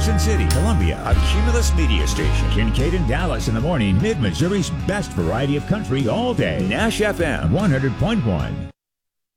Carson City, Columbia, a Cumulus media station. Kincaid and Dallas in the morning, Mid-Missouri's best variety of country all day. Nash FM 100.1.